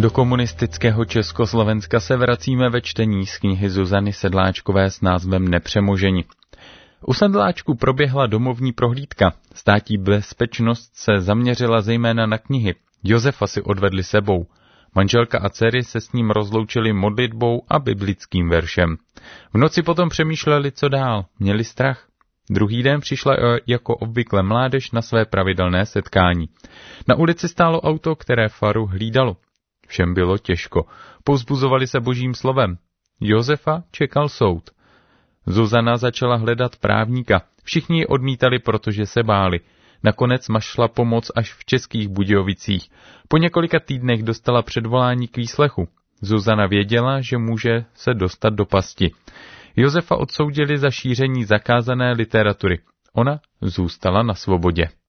Do komunistického Československa se vracíme ve čtení z knihy Zuzany Sedláčkové s názvem Nepřemoženi. U Sedláčku proběhla domovní prohlídka. Státní bezpečnost se zaměřila zejména na knihy. Josefa si odvedli sebou. Manželka a dcery se s ním rozloučili modlitbou a biblickým veršem. V noci potom přemýšleli, co dál. Měli strach. Druhý den přišla jako obvykle mládež na své pravidelné setkání. Na ulici stálo auto, které faru hlídalo. Všem bylo těžko. Povzbuzovali se božím slovem. Josefa čekal soud. Zuzana začala hledat právníka. Všichni ji odmítali, protože se báli. Nakonec našla pomoc až v Českých Budějovicích. Po několika týdnech dostala předvolání k výslechu. Zuzana věděla, že může se dostat do pasti. Josefa odsoudili za šíření zakázané literatury. Ona zůstala na svobodě.